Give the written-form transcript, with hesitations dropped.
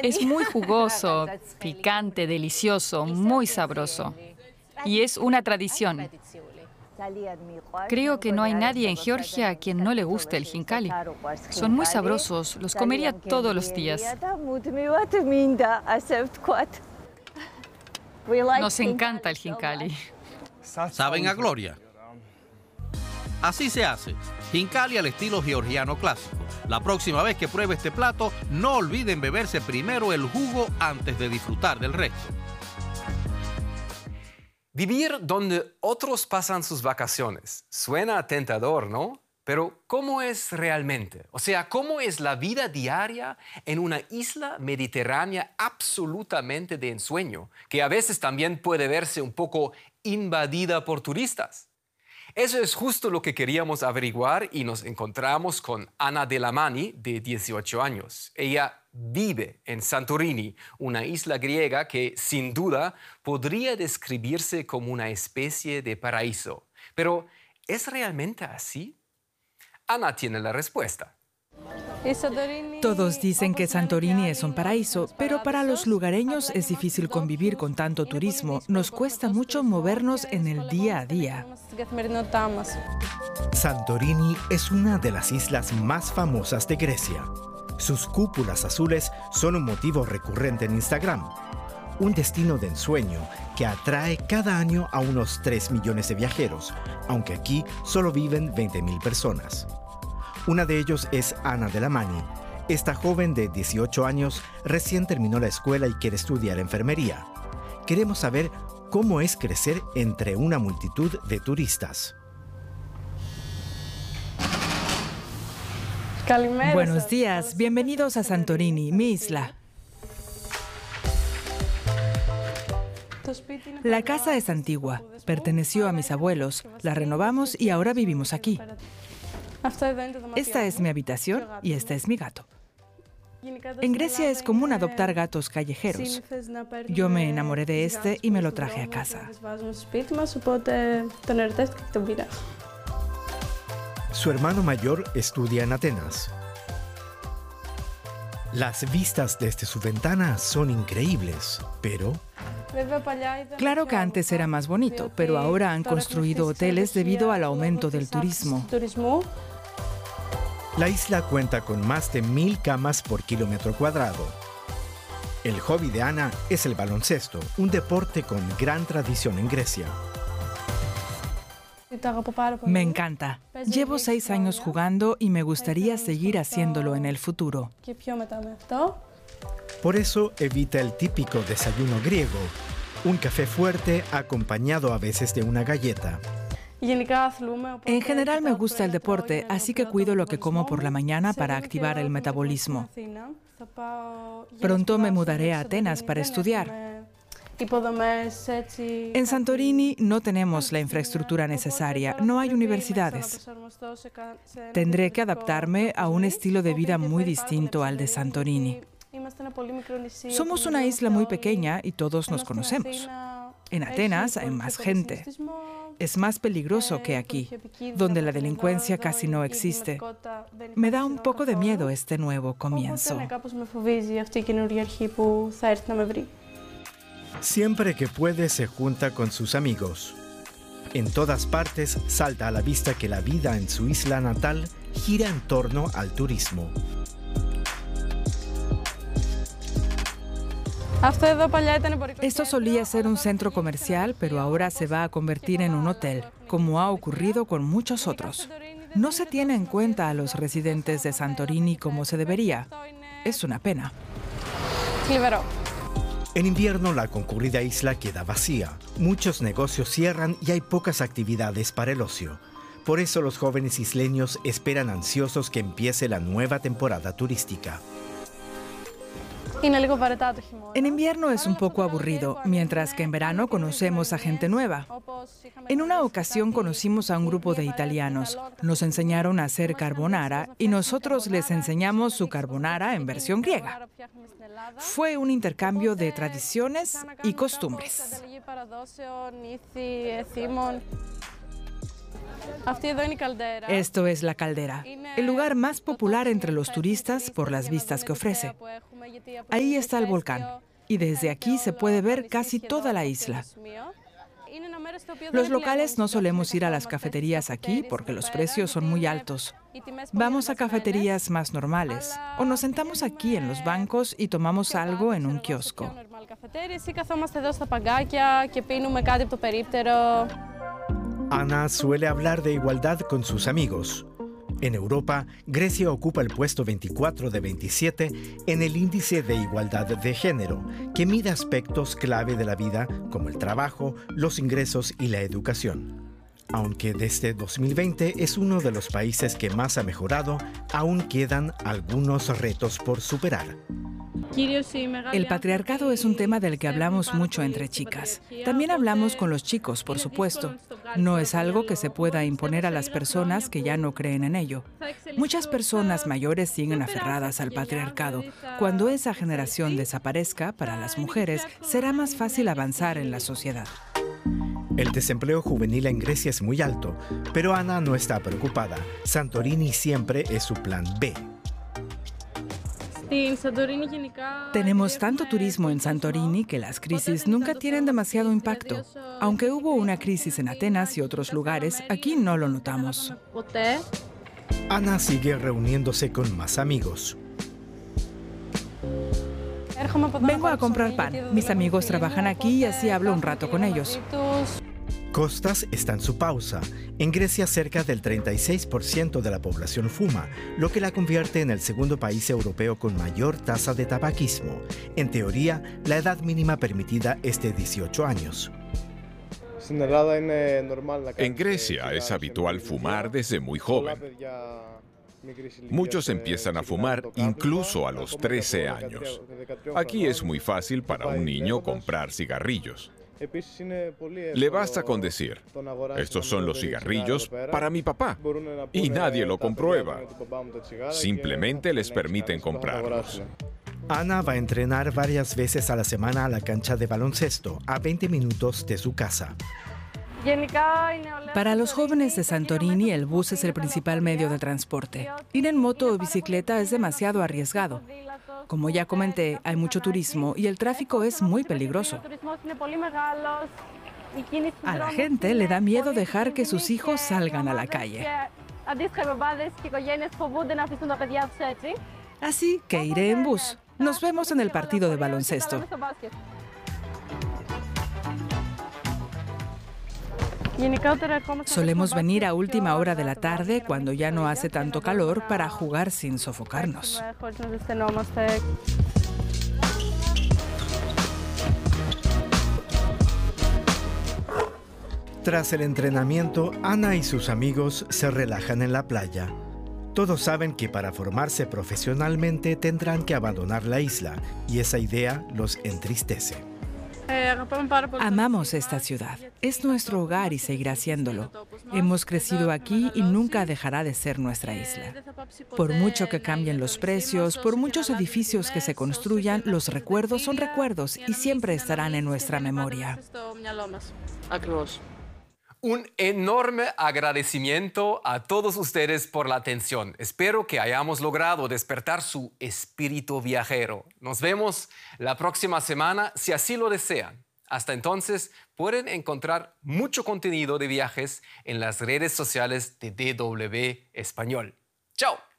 Es muy jugoso, picante, delicioso, muy sabroso. Y es una tradición. Creo que no hay nadie en Georgia a quien no le guste el hinkali. Son muy sabrosos, los comería todos los días. Nos encanta el hinkali. ¿Saben a gloria? Así se hace. Hinkali al estilo georgiano clásico. La próxima vez que pruebe este plato, no olviden beberse primero el jugo antes de disfrutar del resto. Vivir donde otros pasan sus vacaciones. Suena tentador, ¿no? Pero ¿cómo es realmente? O sea, ¿cómo es la vida diaria en una isla mediterránea absolutamente de ensueño, que a veces también puede verse un poco invadida por turistas? Eso es justo lo que queríamos averiguar y nos encontramos con Ana Delamani, de 18 años. Ella vive en Santorini, una isla griega que, sin duda, podría describirse como una especie de paraíso. Pero, ¿es realmente así? Ana tiene la respuesta. Todos dicen que Santorini es un paraíso, pero para los lugareños es difícil convivir con tanto turismo. Nos cuesta mucho movernos en el día a día. Santorini es una de las islas más famosas de Grecia. Sus cúpulas azules son un motivo recurrente en Instagram. Un destino de ensueño que atrae cada año a unos 3 millones de viajeros, aunque aquí solo viven 20.000 personas. Una de ellos es Ana Delamani. Esta joven de 18 años recién terminó la escuela y quiere estudiar enfermería. Queremos saber cómo es crecer entre una multitud de turistas. Buenos días, bienvenidos a Santorini, mi isla. La casa es antigua, perteneció a mis abuelos, la renovamos y ahora vivimos aquí. Esta es mi habitación y este es mi gato. En Grecia es común adoptar gatos callejeros. Yo me enamoré de este y me lo traje a casa. Su hermano mayor estudia en Atenas. Las vistas desde su ventana son increíbles, pero... Claro que antes era más bonito, pero ahora han construido hoteles debido al aumento del turismo. La isla cuenta con más de 1.000 camas por kilómetro cuadrado. El hobby de Ana es el baloncesto, un deporte con gran tradición en Grecia. Me encanta. Llevo 6 años jugando y me gustaría seguir haciéndolo en el futuro. Por eso evita el típico desayuno griego, un café fuerte acompañado a veces de una galleta. En general me gusta el deporte, así que cuido lo que como por la mañana para activar el metabolismo. Pronto me mudaré a Atenas para estudiar. En Santorini no tenemos la infraestructura necesaria, no hay universidades. Tendré que adaptarme a un estilo de vida muy distinto al de Santorini. Somos una isla muy pequeña y todos nos conocemos. En Atenas hay más gente. Es más peligroso que aquí, donde la delincuencia casi no existe. Me da un poco de miedo este nuevo comienzo. Siempre que puede se junta con sus amigos. En todas partes salta a la vista que la vida en su isla natal gira en torno al turismo. Esto solía ser un centro comercial, pero ahora se va a convertir en un hotel, como ha ocurrido con muchos otros. No se tiene en cuenta a los residentes de Santorini como se debería. Es una pena. En invierno la concurrida isla queda vacía. Muchos negocios cierran y hay pocas actividades para el ocio. Por eso los jóvenes isleños esperan ansiosos que empiece la nueva temporada turística. En invierno es un poco aburrido, mientras que en verano conocemos a gente nueva. En una ocasión conocimos a un grupo de italianos. Nos enseñaron a hacer carbonara y nosotros les enseñamos su carbonara en versión griega. Fue un intercambio de tradiciones y costumbres. Esto es la caldera, el lugar más popular entre los turistas por las vistas que ofrece. Ahí está el volcán y desde aquí se puede ver casi toda la isla. Los locales no solemos ir a las cafeterías aquí porque los precios son muy altos. Vamos a cafeterías más normales o nos sentamos aquí en los bancos y tomamos algo en un kiosco. Ana suele hablar de igualdad con sus amigos. En Europa, Grecia ocupa el puesto 24 de 27 en el índice de igualdad de género, que mide aspectos clave de la vida como el trabajo, los ingresos y la educación. Aunque desde 2020 es uno de los países que más ha mejorado, aún quedan algunos retos por superar. El patriarcado es un tema del que hablamos mucho entre chicas. También hablamos con los chicos, por supuesto. No es algo que se pueda imponer a las personas que ya no creen en ello. Muchas personas mayores siguen aferradas al patriarcado. Cuando esa generación desaparezca, para las mujeres será más fácil avanzar en la sociedad. El desempleo juvenil en Grecia es muy alto, pero Ana no está preocupada. Santorini siempre es su plan B. Tenemos tanto turismo en Santorini que las crisis nunca tienen demasiado impacto. Aunque hubo una crisis en Atenas y otros lugares, aquí no lo notamos. Ana sigue reuniéndose con más amigos. Vengo a comprar pan. Mis amigos trabajan aquí y así hablo un rato con ellos. Costas está en su pausa. En Grecia, cerca del 36% de la población fuma, lo que la convierte en el segundo país europeo con mayor tasa de tabaquismo. En teoría, la edad mínima permitida es de 18 años. En Grecia es habitual fumar desde muy joven. Muchos empiezan a fumar incluso a los 13 años. Aquí es muy fácil para un niño comprar cigarrillos. Le basta con decir, estos son los cigarrillos para mi papá, y nadie lo comprueba. Simplemente les permiten comprarlos. Ana va a entrenar varias veces a la semana a la cancha de baloncesto, a 20 minutos de su casa. Para los jóvenes de Santorini, el bus es el principal medio de transporte. Ir en moto o bicicleta es demasiado arriesgado. Como ya comenté, hay mucho turismo y el tráfico es muy peligroso. A la gente le da miedo dejar que sus hijos salgan a la calle. Así que iré en bus. Nos vemos en el partido de baloncesto. Solemos venir a última hora de la tarde, cuando ya no hace tanto calor, para jugar sin sofocarnos. Tras el entrenamiento, Ana y sus amigos se relajan en la playa. Todos saben que para formarse profesionalmente tendrán que abandonar la isla, y esa idea los entristece. Amamos esta ciudad. Es nuestro hogar y seguirá siéndolo. Hemos crecido aquí y nunca dejará de ser nuestra isla. Por mucho que cambien los precios, por muchos edificios que se construyan, los recuerdos son recuerdos y siempre estarán en nuestra memoria. Un enorme agradecimiento a todos ustedes por la atención. Espero que hayamos logrado despertar su espíritu viajero. Nos vemos la próxima semana, si así lo desean. Hasta entonces, pueden encontrar mucho contenido de viajes en las redes sociales de DW Español. ¡Chao!